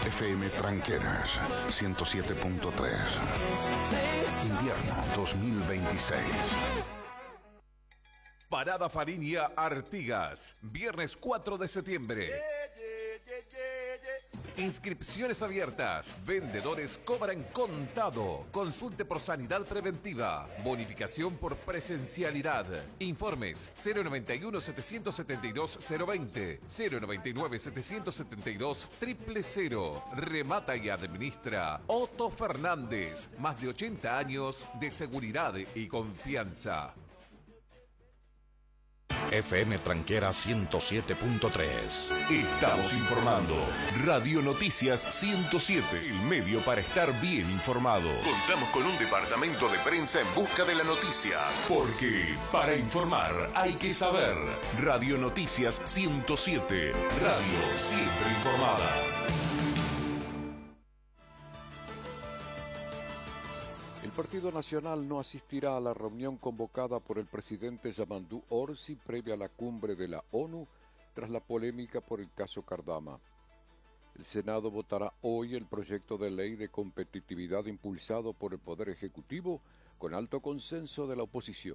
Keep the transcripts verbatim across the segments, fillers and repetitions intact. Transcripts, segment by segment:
F M Tranqueras ciento siete punto tres. Invierno dos mil veintiséis. Parada Fariña Artigas, viernes cuatro de septiembre. Inscripciones abiertas. Vendedores cobran contado. Consulte por sanidad preventiva. Bonificación por presencialidad. Informes cero noventa y uno, setecientos setenta y dos, cero veinte, cero noventa y nueve, setecientos setenta y dos, cero cero. Remata y administra Otto Fernández. Más de ochenta años de seguridad y confianza. F M Tranquera ciento siete punto tres. Estamos informando. Radio Noticias ciento siete, el medio para estar bien informado. Contamos con un departamento de prensa en busca de la noticia. Porque para informar hay que saber. Radio Noticias ciento siete. Radio siempre informada. El Partido Nacional no asistirá a la reunión convocada por el presidente Yamandu Orsi previa a la cumbre de la ONU tras la polémica por el caso Cardama. El Senado votará hoy el proyecto de ley de competitividad impulsado por el Poder Ejecutivo con alto consenso de la oposición.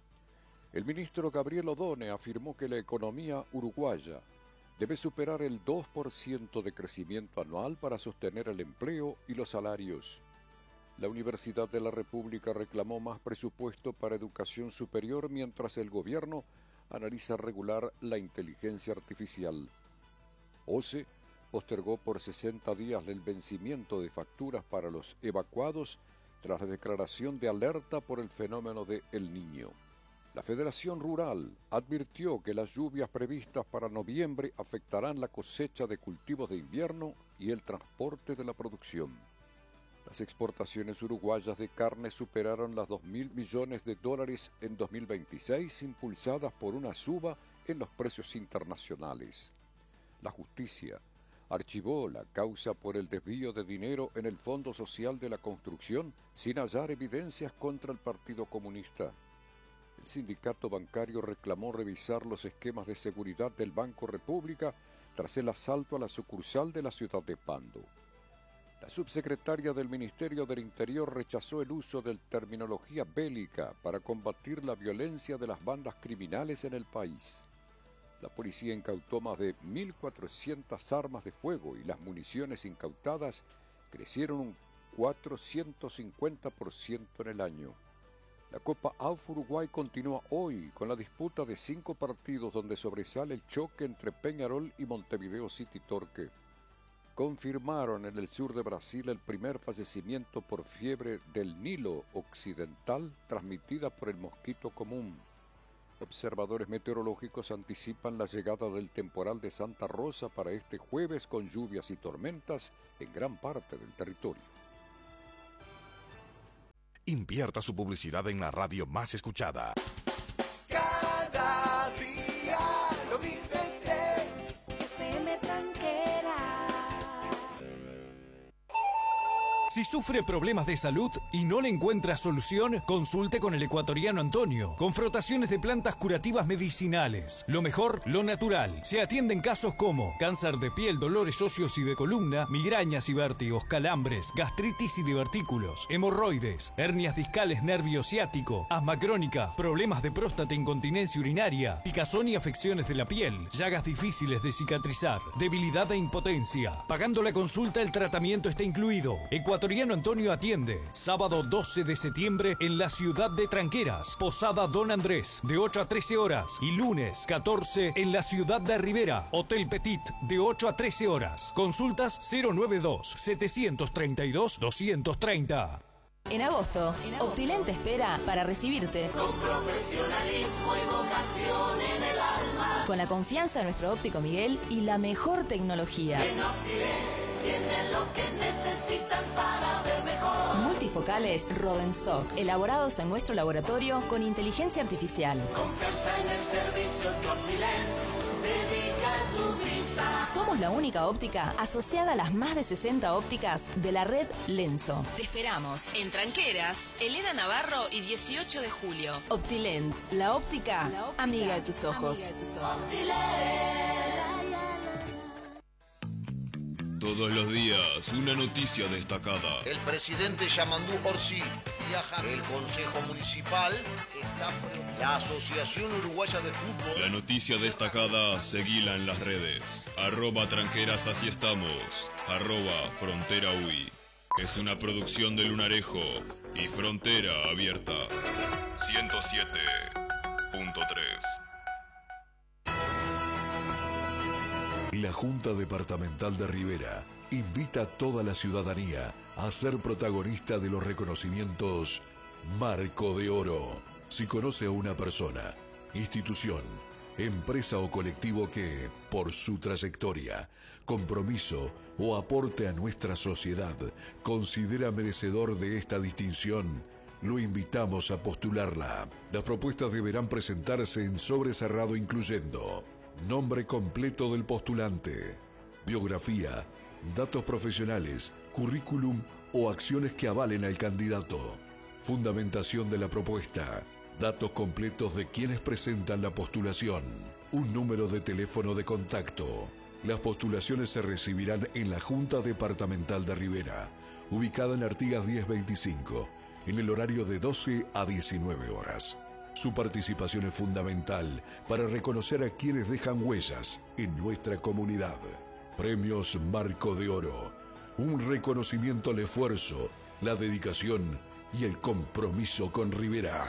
El ministro Gabriel Odone afirmó que la economía uruguaya debe superar el dos por ciento de crecimiento anual para sostener el empleo y los salarios. La Universidad de la República reclamó más presupuesto para educación superior mientras el gobierno analiza regular la inteligencia artificial. O C E postergó por sesenta días el vencimiento de facturas para los evacuados tras la declaración de alerta por el fenómeno de El Niño. La Federación Rural advirtió que las lluvias previstas para noviembre afectarán la cosecha de cultivos de invierno y el transporte de la producción. Las exportaciones uruguayas de carne superaron las dos mil millones de dólares en dos mil veintiséis, impulsadas por una suba en los precios internacionales. La justicia archivó la causa por el desvío de dinero en el Fondo Social de la Construcción sin hallar evidencias contra el Partido Comunista. El sindicato bancario reclamó revisar los esquemas de seguridad del Banco República tras el asalto a la sucursal de la ciudad de Pando. La subsecretaria del Ministerio del Interior rechazó el uso de terminología bélica para combatir la violencia de las bandas criminales en el país. La policía incautó más de mil cuatrocientas armas de fuego y las municiones incautadas crecieron un cuatrocientos cincuenta por ciento en el año. La Copa A U F Uruguay continúa hoy con la disputa de cinco partidos donde sobresale el choque entre Peñarol y Montevideo City Torque. Confirmaron en el sur de Brasil el primer fallecimiento por fiebre del Nilo Occidental transmitida por el mosquito común. Observadores meteorológicos anticipan la llegada del temporal de Santa Rosa para este jueves con lluvias y tormentas en gran parte del territorio. Invierta su publicidad en la radio más escuchada. Cada día lo vives en F M Tranquera. Si sufre problemas de salud y no le encuentra solución, consulte con el ecuatoriano Antonio, con frotaciones de plantas curativas medicinales. Lo mejor, lo natural. Se atienden casos como cáncer de piel, dolores óseos y de columna, migrañas y vértigos, calambres, gastritis y divertículos, hemorroides, hernias discales, nervio ciático, asma crónica, problemas de próstata, incontinencia urinaria, picazón y afecciones de la piel, llagas difíciles de cicatrizar, debilidad e impotencia. Pagando la consulta, el tratamiento está incluido. Ecuatoriano Antonio atiende sábado doce de septiembre en la ciudad de Tranqueras, Posada Don Andrés, de ocho a trece horas, y lunes catorce en la ciudad de Rivera, Hotel Petit, de ocho a trece horas. Consultas cero noventa y dos, setecientos treinta y dos, doscientos treinta. En agosto, Optilent te espera para recibirte Con profesionalismo y vocación en el alma. con la confianza de nuestro óptico Miguel y la mejor tecnología. En Optilent tienen lo que necesitan para ver mejor. Multifocales Rodenstock, elaborados en nuestro laboratorio con inteligencia artificial. Confianza en el servicio que Optilent dedica a tu vista. Somos la única óptica asociada a las más de sesenta ópticas de la red Lenso. Te esperamos en Tranqueras, Elena Navarro y dieciocho de julio. Optilent, la óptica, la óptica amiga de tus ojos. Optilent. Todos los días, una noticia destacada. El presidente Yamandú Orsi viaja. El Consejo Municipal está preocupado. La Asociación Uruguaya de Fútbol. La noticia destacada, seguila en las redes. Arroba tranqueras, así estamos. Arroba frontera U I. Es una producción de Lunarejo y Frontera Abierta. ciento siete punto tres. La Junta Departamental de Rivera invita a toda la ciudadanía a ser protagonista de los reconocimientos Marco de Oro. Si conoce a una persona, institución, empresa o colectivo que, por su trayectoria, compromiso o aporte a nuestra sociedad, considera merecedor de esta distinción, lo invitamos a postularla. Las propuestas deberán presentarse en sobre cerrado incluyendo nombre completo del postulante, biografía, datos profesionales, currículum o acciones que avalen al candidato, fundamentación de la propuesta, datos completos de quienes presentan la postulación, un número de teléfono de contacto. Las postulaciones se recibirán en la Junta Departamental de Rivera, ubicada en Artigas diez veinticinco, en el horario de doce a diecinueve horas. Su participación es fundamental para reconocer a quienes dejan huellas en nuestra comunidad. Premios Marco de Oro, un reconocimiento al esfuerzo, la dedicación y el compromiso con Rivera.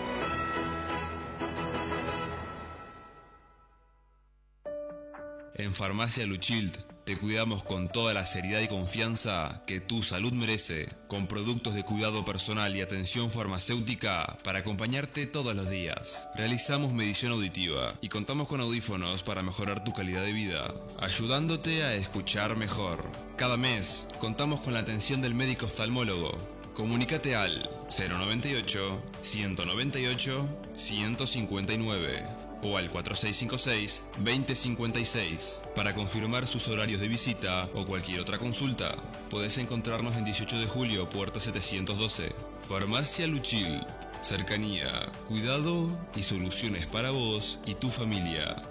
En Farmacia Luchild te cuidamos con toda la seriedad y confianza que tu salud merece, con productos de cuidado personal y atención farmacéutica para acompañarte todos los días. Realizamos medición auditiva y contamos con audífonos para mejorar tu calidad de vida, ayudándote a escuchar mejor. Cada mes contamos con la atención del médico oftalmólogo. Comunícate al cero noventa y ocho, ciento noventa y ocho, ciento cincuenta y nueve o al cuatro seis cinco seis, veinte cincuenta y seis para confirmar sus horarios de visita o cualquier otra consulta. Podés encontrarnos en dieciocho de julio, puerta setecientos doce. Farmacia Luchil. Cercanía, cuidado y soluciones para vos y tu familia.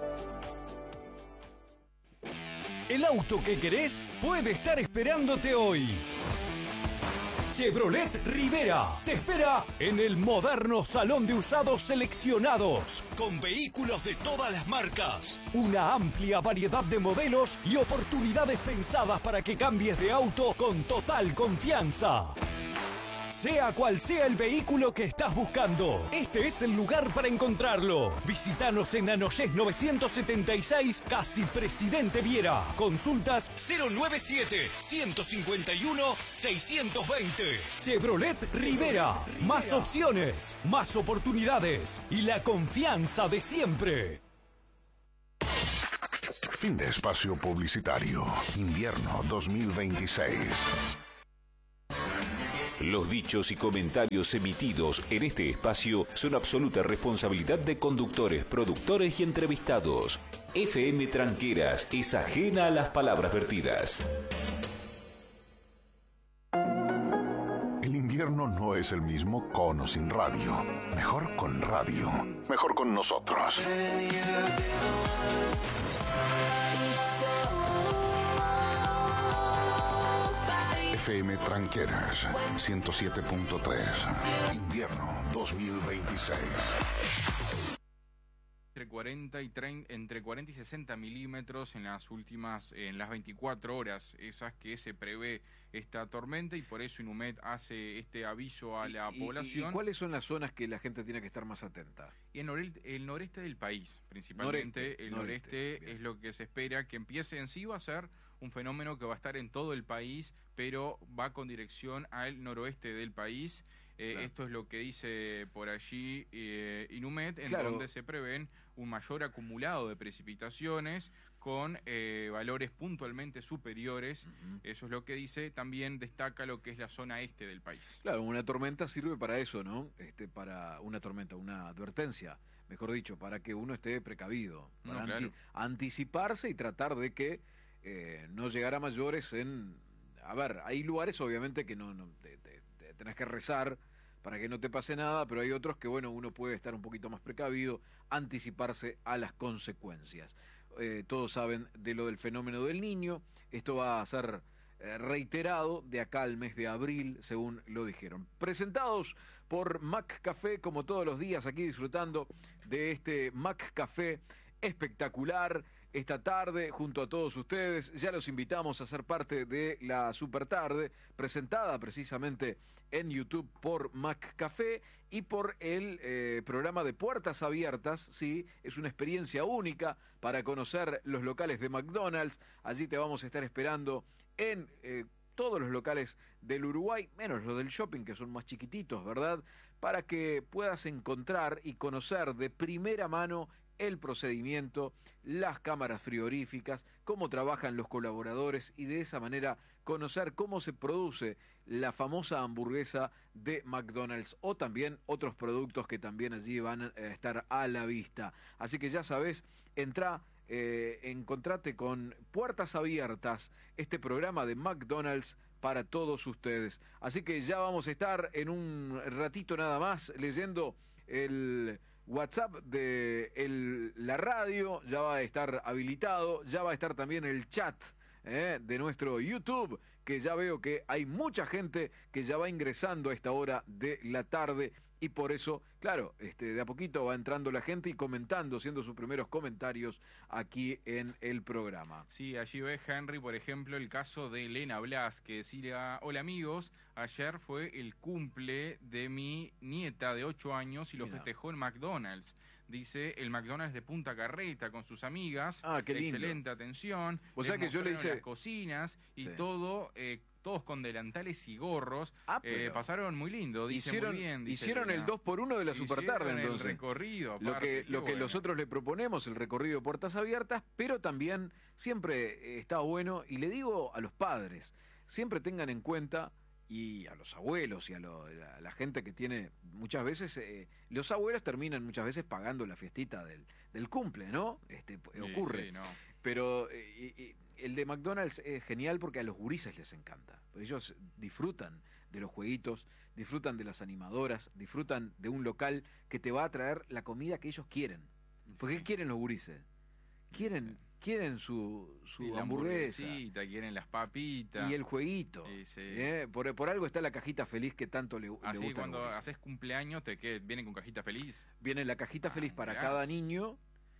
El auto que querés puede estar esperándote hoy. Chevrolet Rivera te espera en el moderno salón de usados seleccionados, con vehículos de todas las marcas, una amplia variedad de modelos y oportunidades pensadas para que cambies de auto con total confianza. Sea cual sea el vehículo que estás buscando, este es el lugar para encontrarlo. Visítanos en Anoyés novecientos setenta y seis, casi Presidente Viera. Consultas cero noventa y siete, ciento cincuenta y uno, seiscientos veinte. Chevrolet Rivera. Más opciones, más oportunidades y la confianza de siempre. Fin de espacio publicitario. Invierno dos mil veintiséis. Los dichos y comentarios emitidos en este espacio son absoluta responsabilidad de conductores, productores y entrevistados. F M Tranqueras es ajena a las palabras vertidas. El invierno no es el mismo con o sin radio. Mejor con radio. Mejor con nosotros. F M Tranqueras ciento siete punto tres. Invierno dos mil veintiséis. Entre cuarenta y treinta, entre cuarenta y sesenta milímetros en las últimas, en las veinticuatro horas, esas que se prevé esta tormenta, y por eso Inumet hace este aviso a la y, población. ¿Y cuáles son las zonas que la gente tiene que estar más atenta? Y el noreste, el noreste del país, principalmente. Noreste, el noreste, noreste es lo que se espera que empiece. En sí va a ser un fenómeno que va a estar en todo el país, pero va con dirección al noroeste del país. Eh, claro. Esto es lo que dice por allí eh, Inumet, en claro. donde se prevén un mayor acumulado de precipitaciones con eh, valores puntualmente superiores. Uh-huh. Eso es lo que dice. También destaca lo que es la zona este del país. Claro, una tormenta sirve para eso, ¿no? Este, para una tormenta, una advertencia, mejor dicho, para que uno esté precavido, para no, claro. anti- anticiparse y tratar de que eh, no llegar a mayores en... A ver, hay lugares obviamente que no, no te, te, te tenés que rezar para que no te pase nada, pero hay otros que, bueno, uno puede estar un poquito más precavido, anticiparse a las consecuencias. eh, todos saben de lo del fenómeno del Niño. Esto va a ser eh, reiterado de acá al mes de abril, según lo dijeron. Presentados por Mac Café, como todos los días, aquí disfrutando de este Mac Café espectacular esta tarde junto a todos ustedes. Ya los invitamos a ser parte de la Super Tarde, presentada precisamente en YouTube por Mac Café y por el eh, programa de Puertas Abiertas. Sí, es una experiencia única para conocer los locales de McDonald's. Allí te vamos a estar esperando en eh, todos los locales del Uruguay, menos los del shopping, que son más chiquititos, ¿verdad? Para que puedas encontrar y conocer de primera mano el procedimiento, las cámaras frigoríficas, cómo trabajan los colaboradores y de esa manera conocer cómo se produce la famosa hamburguesa de McDonald's o también otros productos que también allí van a estar a la vista. Así que ya sabes, entra, eh, encontrate con Puertas Abiertas, este programa de McDonald's para todos ustedes. Así que ya vamos a estar en un ratito nada más leyendo el WhatsApp de el, la radio, ya va a estar habilitado, ya va a estar también el chat eh, de nuestro YouTube, que ya veo que hay mucha gente que ya va ingresando a esta hora de la tarde y por eso, claro, este, de a poquito va entrando la gente y comentando, haciendo sus primeros comentarios aquí en el programa. Sí, allí ve Henry, por ejemplo, el caso de Elena Blas, que decía: hola amigos, ayer fue el cumple de mi nieta de ocho años y lo Mira. festejó en McDonald's. Dice, el McDonald's de Punta Carreta con sus amigas. Ah, qué lindo. Excelente atención. O sea que yo le hice las cocinas y sí. todo, eh, todos con delantales y gorros. Ah, eh, pasaron muy lindo, dice hicieron, muy bien. Dice hicieron Elena. el dos por uno de la Supertarde, entonces. El recorrido, aparte, lo que, lo que bueno. nosotros le proponemos, el recorrido de Puertas Abiertas, pero también siempre está bueno, y le digo a los padres, siempre tengan en cuenta, y a los abuelos y a, lo, a la gente que tiene, muchas veces, eh, los abuelos terminan muchas veces pagando la fiestita del, del cumple, ¿no? Este, sí, ocurre. Sí, no. Pero eh, eh, el de McDonald's es genial porque a los gurises les encanta. Ellos disfrutan de los jueguitos, disfrutan de las animadoras, disfrutan de un local que te va a traer la comida que ellos quieren. Porque sí. ¿qué quieren los gurises? Quieren... Sí. Quieren su, su y la hamburguesa, quieren las papitas y el jueguito. Sí, sí. ¿Eh? Por, por algo está la cajita feliz que tanto le, le gusta. Así cuando haces cumpleaños, te que vienen con cajita feliz. Viene la cajita ah, feliz para mirá. cada niño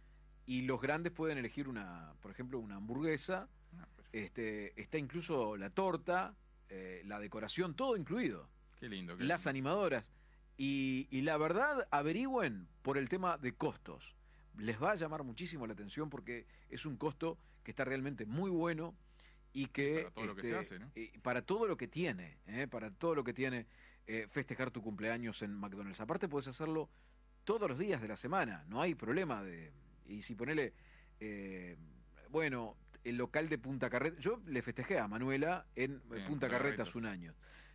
y los grandes pueden elegir una, por ejemplo, una hamburguesa. Ah, este, está incluso la torta, eh, la decoración, todo incluido. Qué lindo. Qué Las lindo. animadoras y, y la verdad averigüen por el tema de costos. Les va a llamar muchísimo la atención porque es un costo que está realmente muy bueno y que... Para todo este, lo que se hace, ¿no? Eh, para todo lo que tiene, eh, para todo lo que tiene eh, festejar tu cumpleaños en McDonald's. Aparte puedes hacerlo todos los días de la semana, no hay problema de... Y si ponele, eh, bueno, el local de Punta Carreta... Yo le festejé a Manuela en Bien, Punta Carreta hace un año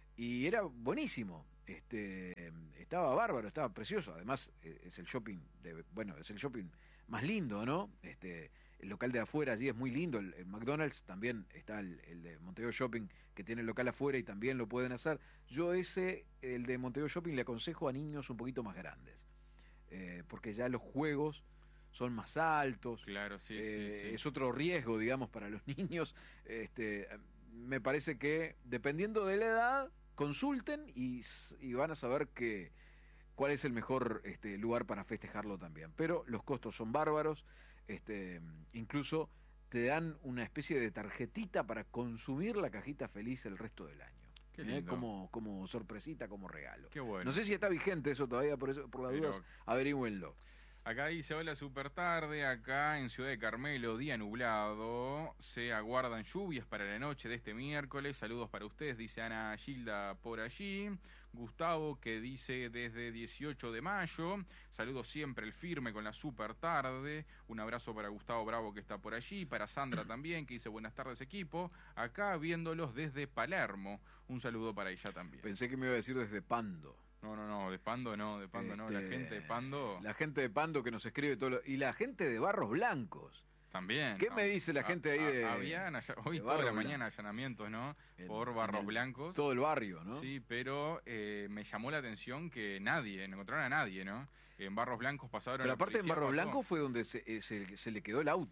y era buenísimo. Este, estaba bárbaro, estaba precioso. Además eh, es el shopping de, bueno, es el shopping más lindo, ¿no? Este, el local de afuera allí es muy lindo. El, el McDonald's también está el, el de Montevideo Shopping que tiene el local afuera y también lo pueden hacer. Yo ese, el de Montevideo Shopping, le aconsejo a niños un poquito más grandes, eh, porque ya los juegos son más altos. Claro, sí, eh, sí, sí. Es otro riesgo, digamos, para los niños. Este, me parece que dependiendo de la edad consulten y, y van a saber que cuál es el mejor este, lugar para festejarlo también. Pero los costos son bárbaros, este, incluso te dan una especie de tarjetita para consumir la cajita feliz el resto del año. Qué lindo. ¿Eh? Como, como sorpresita, como regalo. Qué bueno. No sé si está vigente eso todavía, por eso, por las Pero... dudas, averígüenlo. Acá dice, hola, super tarde, acá en Ciudad de Carmelo, día nublado, se aguardan lluvias para la noche de este miércoles, saludos para ustedes, dice Ana Gilda por allí, Gustavo que dice desde dieciocho de mayo, saludos siempre el firme con la super tarde, un abrazo para Gustavo Bravo que está por allí, para Sandra también que dice buenas tardes equipo, acá viéndolos desde Palermo, un saludo para ella también. Pensé que me iba a decir desde Pando. No, no, no, de Pando no, de Pando este, no, la gente de Pando... La gente de Pando que nos escribe todo lo... Y la gente de Barros Blancos. También. ¿Qué no, me dice la gente a, ahí de... Habían, allá, hoy de toda la Blanco. mañana allanamientos, ¿no? En, Por Barros el, Blancos. Todo el barrio, ¿no? Sí, pero eh, me llamó la atención que nadie, no encontraron a nadie, ¿no? En Barros Blancos pasaron... Pero aparte en Barros Blancos fue donde se, se, se le quedó el auto.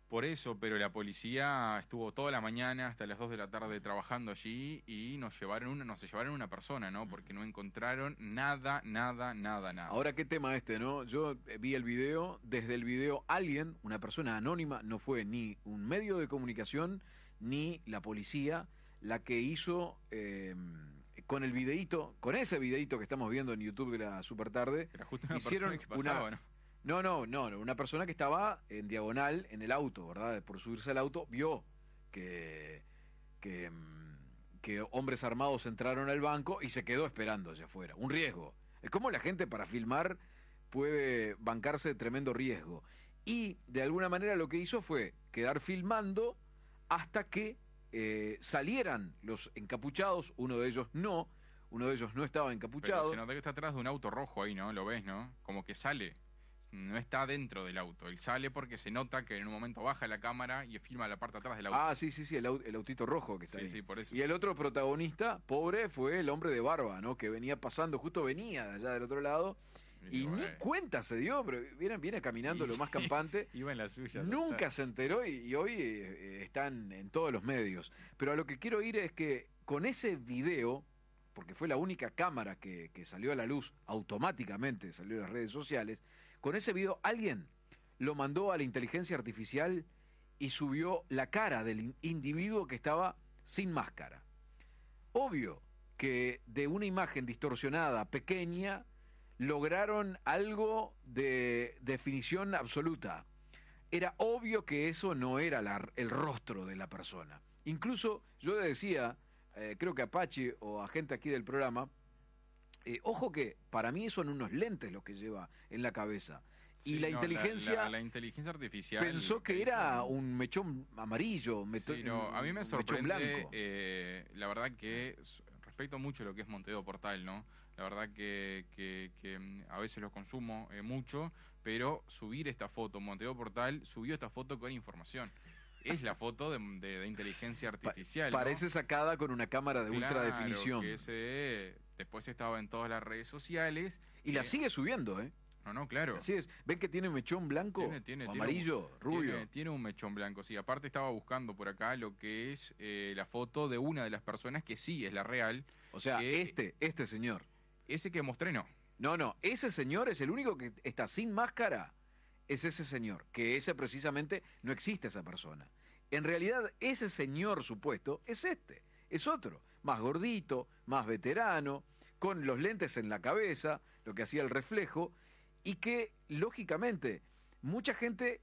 Por eso, pero la policía estuvo toda la mañana hasta las dos de la tarde trabajando allí y nos llevaron una, nos llevaron una persona, ¿no? Porque no encontraron nada, nada, nada, nada. Ahora, ¿qué tema este, no? Yo vi el video, desde el video alguien, una persona anónima, no fue ni un medio de comunicación ni la policía la que hizo eh, con el videíto, con ese videíto que estamos viendo en YouTube de la Supertarde, Era justo una hicieron persona que pasaba, una... ¿no? No, no, no, no, una persona que estaba en diagonal en el auto, ¿verdad? Por subirse al auto, vio que, que, que hombres armados entraron al banco y se quedó esperando allá afuera. Un riesgo. Es como la gente para filmar puede bancarse de tremendo riesgo. Y de alguna manera lo que hizo fue quedar filmando hasta que eh, salieran los encapuchados, uno de ellos no, uno de ellos no estaba encapuchado. Pero se nota que está atrás de un auto rojo ahí, ¿no? Lo ves, ¿no? Como que sale. No está dentro del auto. Él sale porque se nota que en un momento baja la cámara y filma la parte de atrás del auto. Ah, sí, sí, sí, el, aut el autito rojo que está sí, ahí. Sí, por eso. Y el otro protagonista, pobre, fue el hombre de barba, ¿no? Que venía pasando, justo venía de allá del otro lado. Y, y ni cuenta se dio, pero viene, viene caminando y, lo más campante. Iba en la suya. Nunca se enteró y, y hoy eh, están en todos los medios. Pero a lo que quiero ir es que con ese video, porque fue la única cámara que, que salió a la luz automáticamente, salió en las redes sociales, con ese video alguien lo mandó a la inteligencia artificial y subió la cara del individuo que estaba sin máscara. Obvio que de una imagen distorsionada, pequeña, lograron algo de definición absoluta. Era obvio que eso no era la, el rostro de la persona. Incluso yo decía, eh, creo que a Pachi o a gente aquí del programa, Eh, ojo que para mí son unos lentes los que lleva en la cabeza. Sí, y la no, inteligencia la, la, la inteligencia artificial pensó que, que era hizo... un mechón amarillo, meto, sí, no, a mí me un sorprende, eh, la verdad que respeto mucho lo que es Montevideo Portal, ¿no? La verdad que, que, que a veces lo consumo eh, mucho, pero subir esta foto, Montevideo Portal subió esta foto con información. Es la foto de, de, de inteligencia artificial. Pa parece ¿no? sacada con una cámara de claro, ultra definición. Que ese, después estaba en todas las redes sociales. Y eh, la sigue subiendo, ¿eh? No, no, claro. Así es. ¿Ven que tiene mechón blanco? Tiene, tiene, amarillo, tiene un, rubio. Tiene, tiene un mechón blanco, sí. Aparte estaba buscando por acá lo que es eh, la foto de una de las personas que sí es la real. O sea, que, este, este señor. Ese que mostré no. No, no. Ese señor es el único que está sin máscara. Es ese señor. Que ese precisamente no existe esa persona. En realidad, ese señor supuesto es este, es otro, más gordito, más veterano, con los lentes en la cabeza, lo que hacía el reflejo, y que, lógicamente, mucha gente,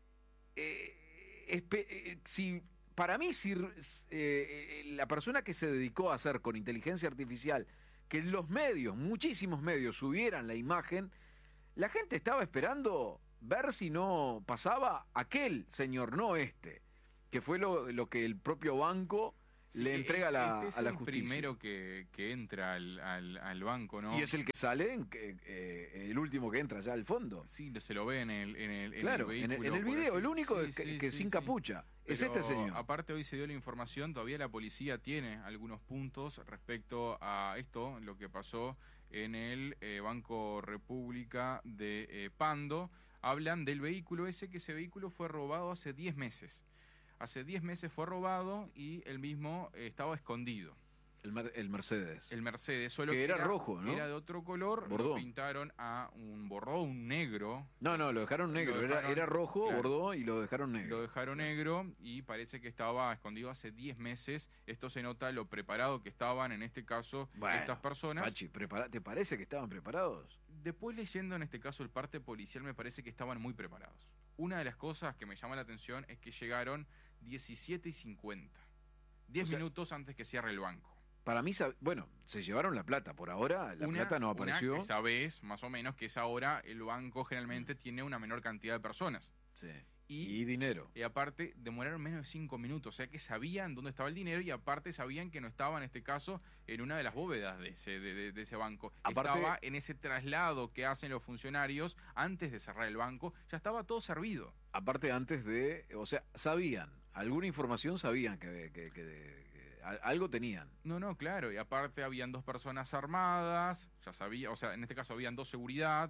eh, eh, si para mí, si eh, la persona que se dedicó a hacer con inteligencia artificial, que los medios, muchísimos medios, subieran la imagen, la gente estaba esperando ver si no pasaba aquel señor, no este. Que fue lo, lo que el propio banco sí, le entrega a la, este es a la el justicia. Primero que, que entra al, al, al banco, ¿no? Y es el que sale, en, eh, el último que entra ya al fondo. Sí, se lo ve en el, en el, en claro, el vehículo. En el, en el video, el único sí, que, sí, que sí, sin sí. capucha. Pero es este señor. Aparte hoy se dio la información, todavía la policía tiene algunos puntos respecto a esto, lo que pasó en el eh, Banco República de eh, Pando. Hablan del vehículo ese, que ese vehículo fue robado hace diez meses. Hace diez meses fue robado y el mismo eh, estaba escondido. El, mer el Mercedes. El Mercedes, solo que, que era, era rojo, ¿no? Era de otro color, bordó. Lo pintaron a un bordó, un negro. No, no, lo dejaron negro, lo dejaron, era, era rojo, claro, bordó y lo dejaron negro. Lo dejaron negro y parece que estaba escondido hace diez meses. Esto se nota lo preparado que estaban, en este caso, bueno, estas personas. Pachi, ¿te parece que estaban preparados? Después leyendo en este caso el parte policial me parece que estaban muy preparados. Una de las cosas que me llama la atención es que llegaron diecisiete y cincuenta. diez o sea, minutos antes que cierre el banco. Para mí, bueno, se llevaron la plata. Por ahora la una, plata no apareció. Una, esa vez, más o menos, que esa hora el banco generalmente mm. tiene una menor cantidad de personas. Sí. Y, y dinero. Y aparte, demoraron menos de cinco minutos. O sea que sabían dónde estaba el dinero y aparte sabían que no estaba, en este caso, en una de las bóvedas de ese, de, de, de ese banco. Aparte, estaba en ese traslado que hacen los funcionarios antes de cerrar el banco. Ya estaba todo servido. Aparte, antes de... O sea, sabían. Alguna información sabían que... que, que algo tenían. No, no, claro, y aparte habían dos personas armadas, ya sabía, o sea, en este caso habían dos seguridad,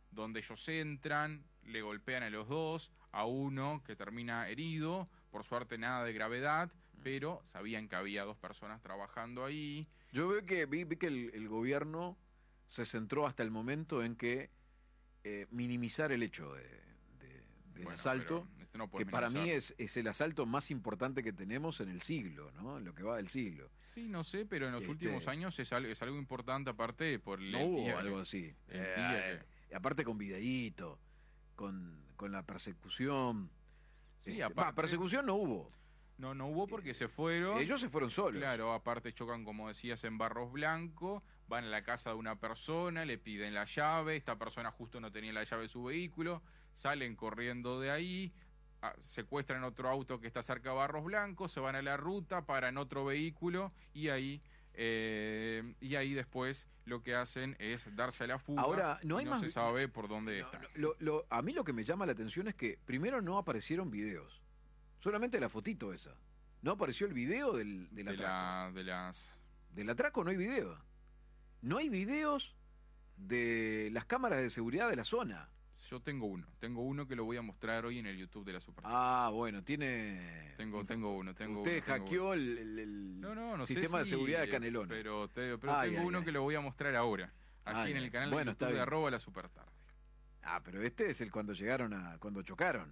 donde ellos entran, le golpean a los dos, a uno que termina herido, por suerte nada de gravedad, pero sabían que había dos personas trabajando ahí. Yo veo que vi, vi que el, el gobierno se centró hasta el momento en que eh, minimizar el hecho de, de, del Bueno, asalto, este no que para mí es, es el asalto más importante que tenemos en el siglo, ¿no? En lo que va del siglo. Sí, no sé, pero en los Este, últimos años es algo, es algo importante aparte por el No hubo día algo que- así. el Eh, día eh, que- aparte con videíto, con, con la persecución. Sí, Este, aparte- bah, persecución no hubo. No, no hubo porque se fueron. Ellos se fueron solos. Claro, aparte chocan, como decías, en Barros Blanco, van a la casa de una persona, le piden la llave, esta persona justo no tenía la llave de su vehículo, salen corriendo de ahí, a- secuestran otro auto que está cerca de Barros Blanco, se van a la ruta, paran otro vehículo y ahí eh, y ahí después lo que hacen es darse a la fuga. Ahora, no hay y no más- se sabe por dónde está. Lo- lo- a mí lo que me llama la atención es que primero no aparecieron videos. Solamente la fotito esa. No apareció el video del, del De, atraco. la, de las... Del atraco no hay video. No hay videos de las cámaras de seguridad de la zona. Yo tengo uno, tengo uno que lo voy a mostrar hoy en el YouTube de la Super. Ah, bueno, tiene... Tengo, tengo uno, tengo Usted uno. tengo hackeó uno. el, el- el No, no, no sé sistema de si, seguridad de eh, Canelón. Pero, te- pero Ay, tengo ay, uno ay. que lo voy a mostrar ahora, allí Ay, en el ay. canal Bueno, de está YouTube de bien. arroba la super tarde. Ah, pero este es el cuando llegaron a... cuando chocaron.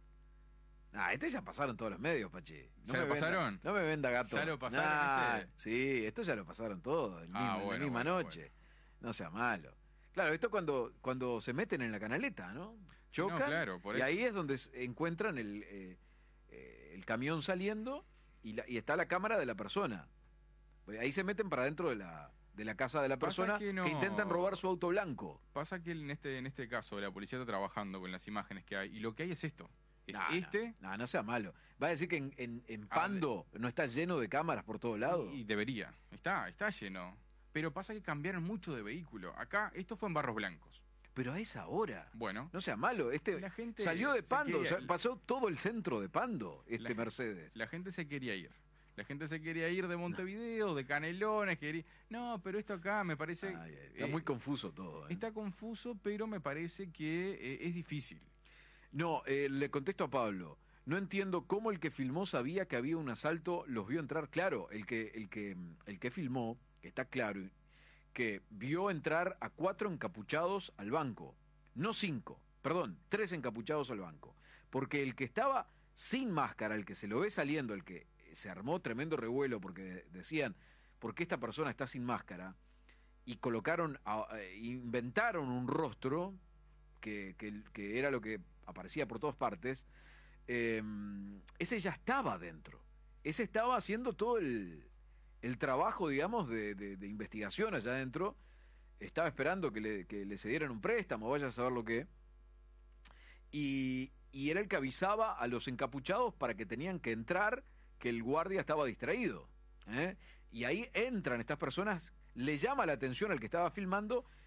Ah, este ya pasaron todos los medios, Pachi. ¿Ya lo me venda- pasaron? no me venda gato. ¿Ya lo pasaron Nah, este? Sí, esto ya lo pasaron todo, el Ah, mismo- en bueno, la misma bueno, noche. No sea malo. Claro, esto cuando, cuando se meten en la canaleta, ¿no? Sí, no, Chocan claro, por y eso. ahí es donde s- encuentran el, eh, eh, el camión saliendo y, la- y está la cámara de la persona. Pues ahí se meten para dentro de la, de la casa de la Pasa persona que que, no- intentan robar su auto blanco. Pasa que en este, en este caso la policía está trabajando con las imágenes que hay y lo que hay es esto. Es Nah, este No, no sea malo. Va a decir que en, en, en Ah, Pando no está lleno de cámaras por todos lados. y debería. Está, está lleno. Pero pasa que cambiaron mucho de vehículo. Acá, esto fue en Barros Blancos. Pero a esa hora. Bueno. No sea malo. Este La gente salió de se Pando, quería- o sea, pasó todo el centro de Pando, este La- Mercedes. La gente se quería ir. La gente se quería ir de Montevideo, de Canelones, quería... No, pero esto acá me parece... Ay, ay, está eh, muy confuso todo. ¿eh? Está confuso, pero me parece que eh, es difícil. No, eh, le contesto a Pablo. No entiendo cómo el que filmó sabía que había un asalto, los vio entrar. Claro, el que, el que, el que filmó, que está claro, que vio entrar a cuatro encapuchados al banco. No cinco, perdón, tres encapuchados al banco. Porque el que estaba sin máscara, el que se lo ve saliendo, el que se armó tremendo revuelo porque de- decían, ¿por qué esta persona está sin máscara? Y colocaron, a- eh, inventaron un rostro que, que, que era lo que aparecía por todas partes. Eh, ese ya estaba dentro. Ese estaba haciendo todo el, el trabajo, digamos, de, de- de investigación allá adentro. Estaba esperando que le, que le cedieran un préstamo, vaya a saber lo que. Y, y era el que avisaba a los encapuchados para que tenían que entrar, que el guardia estaba distraído. ¿eh? Y ahí entran estas personas, le llama la atención al que estaba filmando